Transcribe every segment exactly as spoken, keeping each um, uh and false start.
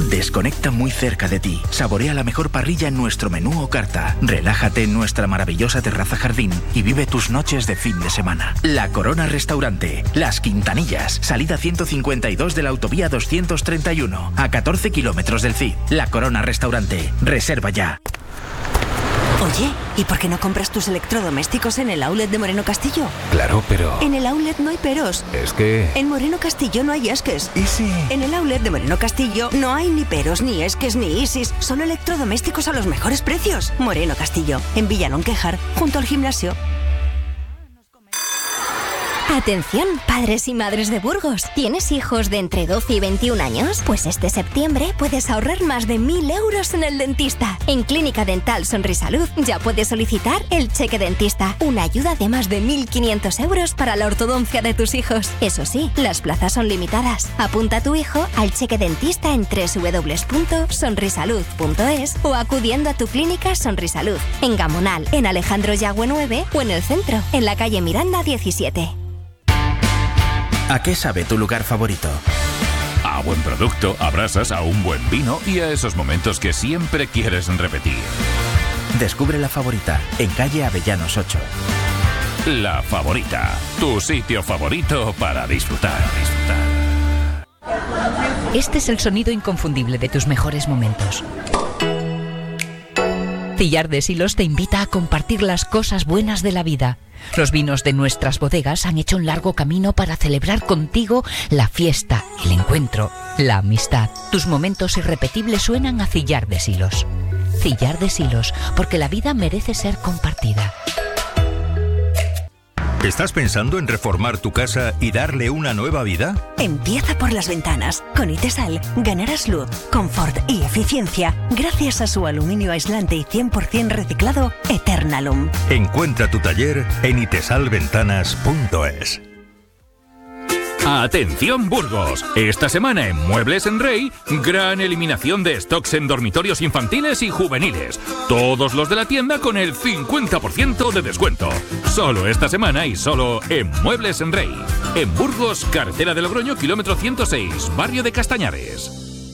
Desconecta muy cerca de ti. Saborea la mejor parrilla en nuestro menú o carta. Relájate en nuestra maravillosa terraza jardín y vive tus noches de fin de semana. La Corona Restaurante, Las Quintanillas, salida ciento cincuenta y dos de la autovía doscientos treinta y uno, a catorce kilómetros del C I D. La Corona Restaurante. Reserva ya. Oye, ¿y por qué no compras tus electrodomésticos en el outlet de Moreno Castillo? Claro, pero... En el outlet no hay peros. Es que... En Moreno Castillo no hay esques. ¿Y si...? En el outlet de Moreno Castillo no hay ni peros, ni esques, ni isis. Solo electrodomésticos a los mejores precios. Moreno Castillo, en Villalonquejar, junto al gimnasio. Atención, padres y madres de Burgos. ¿Tienes hijos de entre doce y veintiún años? Pues este septiembre puedes ahorrar más de mil euros en el dentista. En Clínica Dental Sonrisalud ya puedes solicitar el cheque dentista, una ayuda de más de mil quinientos euros para la ortodoncia de tus hijos. Eso sí, las plazas son limitadas. Apunta a tu hijo al cheque dentista en doble u doble u doble u punto sonrisalud punto es o acudiendo a tu clínica Sonrisalud, en Gamonal, en Alejandro Yagüe nueve o en el centro, en la calle Miranda diecisiete. ¿A qué sabe tu lugar favorito? A buen producto, a brasas, a un buen vino y a esos momentos que siempre quieres repetir. Descubre La Favorita, en calle Avellanos ocho. La Favorita, tu sitio favorito para disfrutar, disfrutar. Este es el sonido inconfundible de tus mejores momentos. Cillar de Silos te invita a compartir las cosas buenas de la vida. Los vinos de nuestras bodegas han hecho un largo camino para celebrar contigo la fiesta, el encuentro, la amistad. Tus momentos irrepetibles suenan a Cillar de Silos. Cillar de Silos, porque la vida merece ser compartida. ¿Estás pensando en reformar tu casa y darle una nueva vida? Empieza por las ventanas. Con Itesal ganarás luz, confort y eficiencia gracias a su aluminio aislante y cien por ciento reciclado Eternalum. Encuentra tu taller en itesalventanas punto es. Atención Burgos, esta semana en Muebles en Rey, gran eliminación de stocks en dormitorios infantiles y juveniles. Todos los de la tienda con el cincuenta por ciento de descuento. Solo esta semana y solo en Muebles en Rey. En Burgos, carretera de Logroño, kilómetro ciento seis, barrio de Castañares.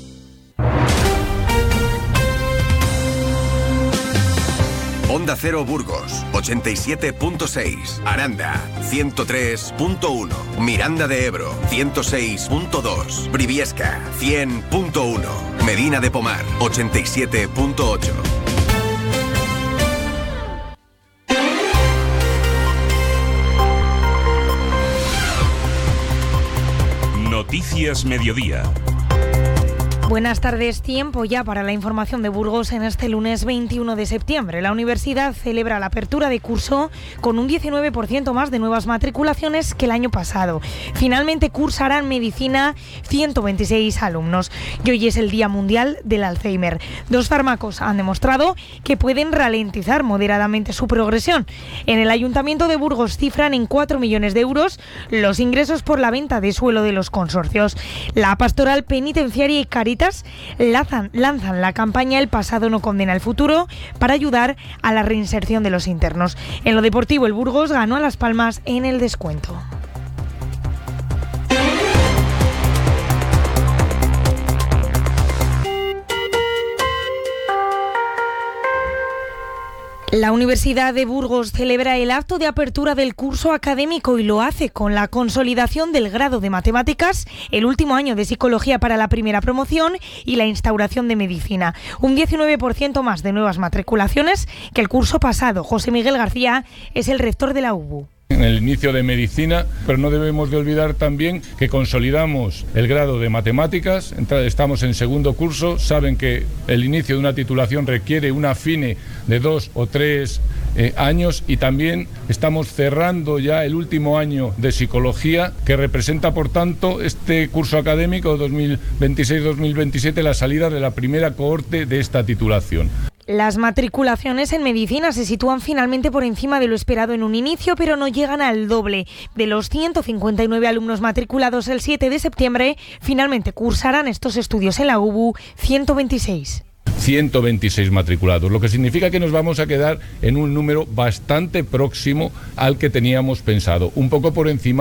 Onda Cero Burgos, ochenta y siete punto seis. Aranda, ciento tres punto uno. Miranda de Ebro, ciento seis punto dos. Briviesca, cien punto uno. Medina de Pomar, ochenta y siete punto ocho. Noticias Mediodía. Buenas tardes, tiempo ya para la información de Burgos en este lunes veintiuno de septiembre. La universidad celebra la apertura de curso con un diecinueve por ciento más de nuevas matriculaciones que el año pasado. Finalmente cursarán medicina ciento veintiséis alumnos y hoy es el Día Mundial del Alzheimer. Dos fármacos han demostrado que pueden ralentizar moderadamente su progresión. En el Ayuntamiento de Burgos cifran en cuatro millones de euros los ingresos por la venta de suelo de los consorcios. La Pastoral Penitenciaria y Caritas lanzan, lanzan la campaña El pasado no condena el futuro para ayudar a la reinserción de los internos. En lo deportivo, el Burgos ganó a Las Palmas en el descuento. La Universidad de Burgos celebra el acto de apertura del curso académico y lo hace con la consolidación del grado de Matemáticas, el último año de Psicología para la primera promoción y la instauración de Medicina. Un diecinueve por ciento más de nuevas matriculaciones que el curso pasado. José Miguel García es el rector de la U B U. En el inicio de medicina, pero no debemos de olvidar también que consolidamos el grado de matemáticas, estamos en segundo curso, saben que el inicio de una titulación requiere una fine de dos o tres eh, años y también estamos cerrando ya el último año de psicología que representa por tanto este curso académico dos mil veintiséis dos mil veintisiete la salida de la primera cohorte de esta titulación. Las matriculaciones en medicina se sitúan finalmente por encima de lo esperado en un inicio, pero no llegan al doble. De los ciento cincuenta y nueve alumnos matriculados el siete de septiembre, finalmente cursarán estos estudios en la U B U ciento veintiséis. ciento veintiséis matriculados, lo que significa que nos vamos a quedar en un número bastante próximo al que teníamos pensado, un poco por encima,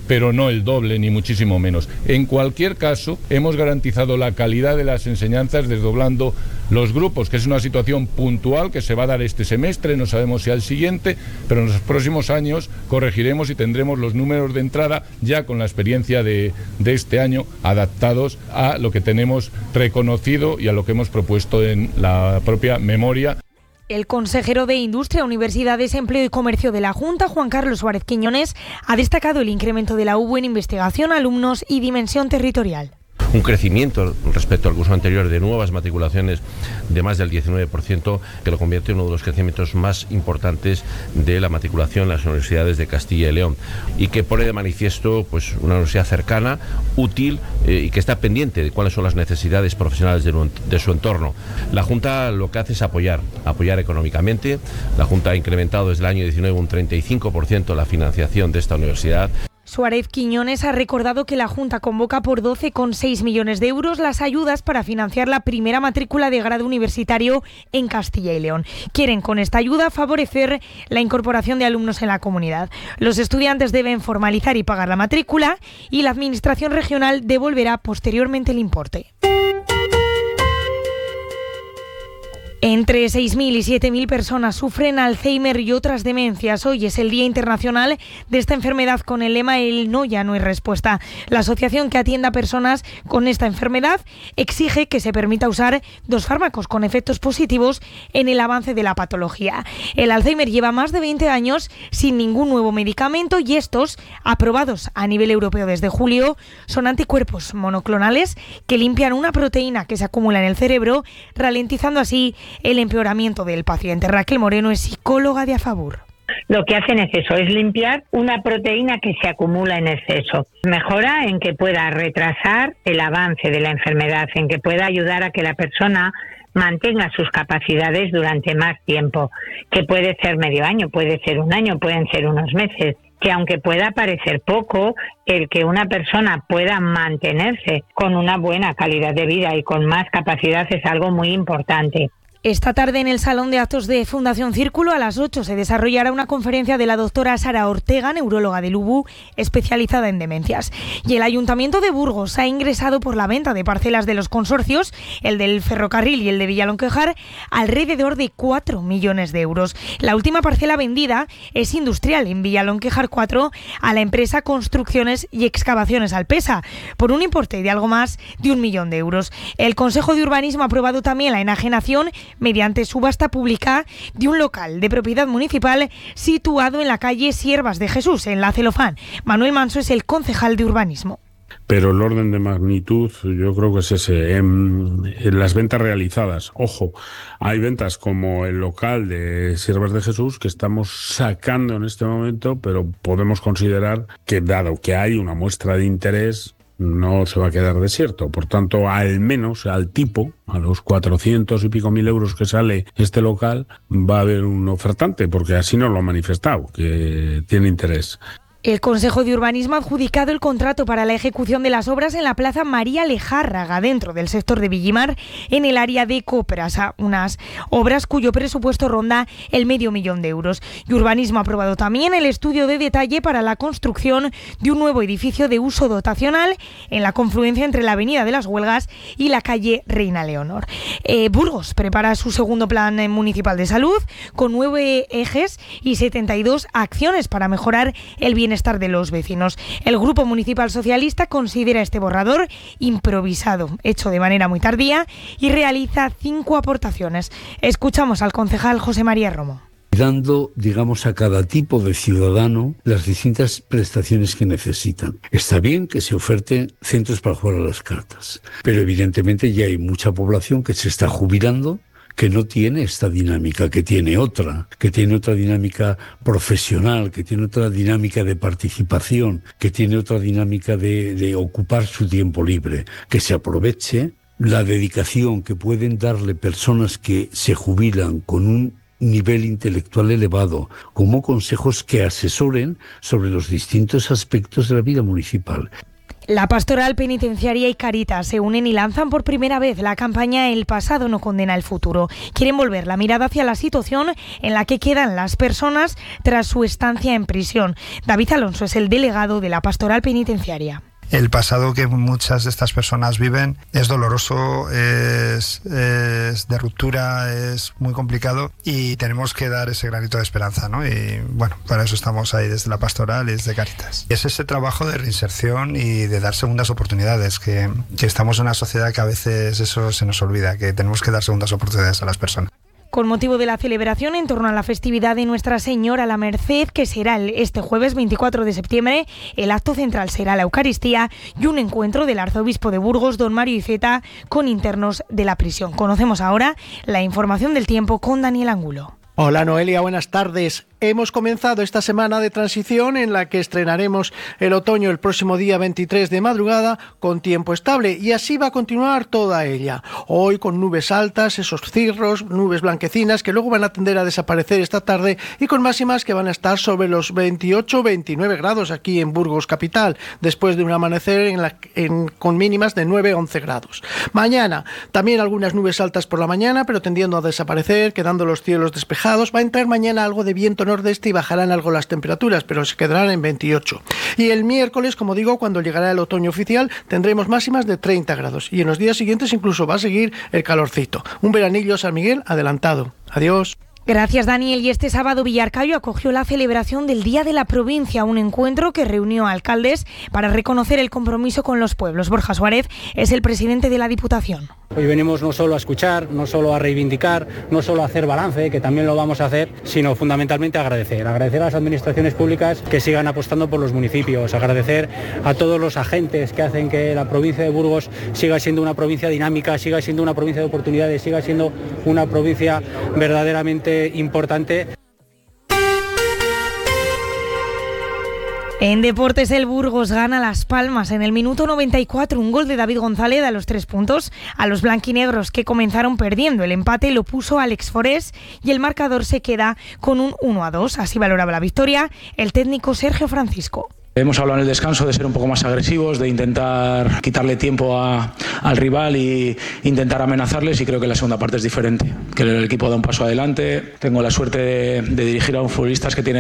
pero no el doble ni muchísimo menos. En cualquier caso, hemos garantizado la calidad de las enseñanzas desdoblando los grupos, que es una situación puntual que se va a dar este semestre, no sabemos si al siguiente, pero en los próximos años corregiremos y tendremos los números de entrada ya con la experiencia de, de este año adaptados a lo que tenemos reconocido y a lo que hemos propuesto en la propia memoria. El consejero de Industria, Universidades, Empleo y Comercio de la Junta, Juan Carlos Suárez Quiñones, ha destacado el incremento de la U B U en investigación, alumnos y dimensión territorial. Un crecimiento respecto al curso anterior de nuevas matriculaciones de más del diecinueve por ciento, que lo convierte en uno de los crecimientos más importantes de la matriculación en las universidades de Castilla y León, y que pone de manifiesto pues una universidad cercana, útil eh, y que está pendiente de cuáles son las necesidades profesionales de, de su entorno. La Junta lo que hace es apoyar, apoyar económicamente. La Junta ha incrementado desde el año diecinueve un treinta y cinco por ciento la financiación de esta universidad. Suárez Quiñones ha recordado que la Junta convoca por doce coma seis millones de euros las ayudas para financiar la primera matrícula de grado universitario en Castilla y León. Quieren con esta ayuda favorecer la incorporación de alumnos en la comunidad. Los estudiantes deben formalizar y pagar la matrícula y la Administración regional devolverá posteriormente el importe. Entre seis mil y siete mil personas sufren Alzheimer y otras demencias. Hoy es el Día Internacional de esta enfermedad con el lema El no ya no hay respuesta. La asociación que atiende a personas con esta enfermedad exige que se permita usar dos fármacos con efectos positivos en el avance de la patología. El Alzheimer lleva más de veinte años sin ningún nuevo medicamento y estos, aprobados a nivel europeo desde julio, son anticuerpos monoclonales que limpian una proteína que se acumula en el cerebro, ralentizando así el empeoramiento del paciente. Raquel Moreno es psicóloga de Afabur. Lo que hacen es eso, es limpiar una proteína que se acumula en exceso. Mejora en que pueda retrasar el avance de la enfermedad, en que pueda ayudar a que la persona mantenga sus capacidades durante más tiempo, que puede ser medio año, puede ser un año, pueden ser unos meses. Que aunque pueda parecer poco, el que una persona pueda mantenerse con una buena calidad de vida y con más capacidad es algo muy importante. Esta tarde en el Salón de Actos de Fundación Círculo a las ocho se desarrollará una conferencia de la doctora Sara Ortega, neuróloga del U B U, especializada en demencias. Y el Ayuntamiento de Burgos ha ingresado por la venta de parcelas de los consorcios, el del Ferrocarril y el de Villalonquejar, alrededor de cuatro millones de euros. La última parcela vendida es industrial en Villalonquejar cuatro a la empresa Construcciones y Excavaciones Alpesa, por un importe de algo más de un millón de euros. El Consejo de Urbanismo ha aprobado también la enajenación mediante subasta pública de un local de propiedad municipal situado en la calle Siervas de Jesús, en La Celofán. Manuel Manso es el concejal de Urbanismo. Pero el orden de magnitud yo creo que es ese. En, en las ventas realizadas, ojo, hay ventas como el local de Siervas de Jesús que estamos sacando en este momento, pero podemos considerar que dado que hay una muestra de interés, no se va a quedar desierto. Por tanto, al menos al tipo, a los cuatrocientos y pico mil euros que sale este local, va a haber un ofertante, porque así nos lo ha manifestado, que tiene interés. El Consejo de Urbanismo ha adjudicado el contrato para la ejecución de las obras en la Plaza María Lejárraga, dentro del sector de Villimar, en el área de Cóprasa, unas obras cuyo presupuesto ronda el medio millón de euros. Y Urbanismo ha aprobado también el estudio de detalle para la construcción de un nuevo edificio de uso dotacional en la confluencia entre la Avenida de las Huelgas y la calle Reina Leonor. Eh, Burgos prepara su segundo plan municipal de salud con nueve ejes y setenta y dos acciones para mejorar el bienestar de los vecinos. El Grupo Municipal Socialista considera este borrador improvisado, hecho de manera muy tardía, y realiza cinco aportaciones. Escuchamos al concejal José María Romo. Dando, digamos, a cada tipo de ciudadano las distintas prestaciones que necesitan. Está bien que se oferten centros para jugar a las cartas, pero evidentemente ya hay mucha población que se está jubilando, que no tiene esta dinámica, que tiene otra, que tiene otra dinámica profesional, que tiene otra dinámica de participación, que tiene otra dinámica de, de ocupar su tiempo libre, que se aproveche la dedicación que pueden darle personas que se jubilan con un nivel intelectual elevado, como consejos que asesoren sobre los distintos aspectos de la vida municipal. La Pastoral Penitenciaria y Cáritas se unen y lanzan por primera vez la campaña El pasado no condena el futuro. Quieren volver la mirada hacia la situación en la que quedan las personas tras su estancia en prisión. David Alonso es el delegado de la Pastoral Penitenciaria. El pasado que muchas de estas personas viven es doloroso, es, es de ruptura, es muy complicado y tenemos que dar ese granito de esperanza, ¿no? Y bueno, para eso estamos ahí desde la Pastoral y desde Cáritas. Es ese trabajo de reinserción y de dar segundas oportunidades, que, que estamos en una sociedad que a veces eso se nos olvida, que tenemos que dar segundas oportunidades a las personas. Con motivo de la celebración en torno a la festividad de Nuestra Señora la Merced, que será el, este jueves veinticuatro de septiembre, el acto central será la Eucaristía y un encuentro del arzobispo de Burgos, don Mario Iceta, con internos de la prisión. Conocemos ahora la información del tiempo con Daniel Angulo. Hola Noelia, buenas tardes. Hemos comenzado esta semana de transición en la que estrenaremos el otoño el próximo día veintitrés de madrugada con tiempo estable, y así va a continuar toda ella. Hoy con nubes altas, esos cirros, nubes blanquecinas que luego van a tender a desaparecer esta tarde, y con máximas que van a estar sobre los veintiocho veintinueve grados aquí en Burgos capital, después de un amanecer en la, en, con mínimas de nueve once grados. Mañana también algunas nubes altas por la mañana, pero tendiendo a desaparecer, quedando los cielos despejados. Va a entrar mañana algo de viento nordeste y bajarán algo las temperaturas, pero se quedarán en veintiocho. Y el miércoles, como digo, cuando llegará el otoño oficial, tendremos máximas de treinta grados. Y en los días siguientes incluso va a seguir el calorcito. Un veranillo San Miguel adelantado. Adiós. Gracias, Daniel. Y este sábado Villarcayo acogió la celebración del Día de la Provincia, un encuentro que reunió a alcaldes para reconocer el compromiso con los pueblos. Borja Suárez es el presidente de la Diputación. Hoy venimos no solo a escuchar, no solo a reivindicar, no solo a hacer balance, que también lo vamos a hacer, sino fundamentalmente a agradecer. Agradecer a las administraciones públicas que sigan apostando por los municipios, agradecer a todos los agentes que hacen que la provincia de Burgos siga siendo una provincia dinámica, siga siendo una provincia de oportunidades, siga siendo una provincia verdaderamente importante. En deportes, el Burgos gana Las Palmas en el minuto noventa y cuatro, un gol de David González a los tres puntos. A los blanquinegros, que comenzaron perdiendo, el empate lo puso Alex Forés y el marcador se queda con un uno a dos. Así valoraba la victoria el técnico Sergio Francisco. Hemos hablado en el descanso de ser un poco más agresivos, de intentar quitarle tiempo a, al rival e intentar amenazarles, y creo que la segunda parte es diferente, que el equipo da un paso adelante. Tengo la suerte de, de dirigir a un futbolistas que tienen